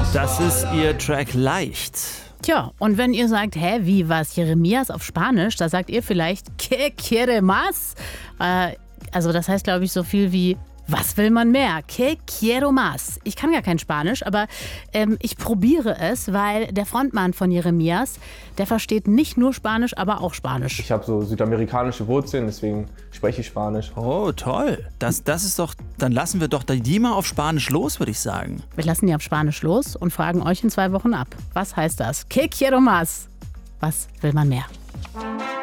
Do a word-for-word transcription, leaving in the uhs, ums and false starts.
Das ist ihr Track Leicht. Tja, und wenn ihr sagt, hä, wie was Jeremias auf Spanisch, da sagt ihr vielleicht ¿Qué quiere más? Äh, also das heißt, glaube ich, so viel wie was will man mehr? ¿Qué quiero más? Ich kann gar kein Spanisch, aber ähm, ich probiere es, weil der Frontmann von Jeremias, der versteht nicht nur Spanisch, aber auch Spanisch. Ich habe so südamerikanische Wurzeln, deswegen spreche ich Spanisch. Oh, toll. Das, das ist doch, dann lassen wir doch die mal auf Spanisch los, würde ich sagen. Wir lassen die auf Spanisch los und fragen euch in zwei Wochen ab. Was heißt das? ¿Qué quiero más? Was will man mehr?